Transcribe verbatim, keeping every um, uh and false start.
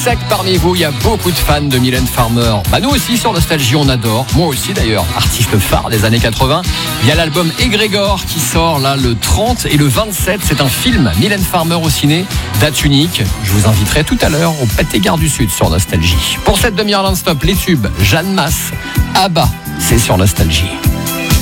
sais que parmi vous, il y a beaucoup de fans de Mylène Farmer. Bah nous aussi sur Nostalgie, on adore. Moi aussi d'ailleurs, artiste phare des années quatre-vingts. Il y a l'album Égrégore qui sort là le trente et le vingt-sept. C'est un film Mylène Farmer au ciné, date unique. Je vous inviterai tout à l'heure au Pâté Gare du Sud sur Nostalgie. Pour cette demi-heure non-stop, les tubes Jeanne Masse, Abba, c'est sur Nostalgie.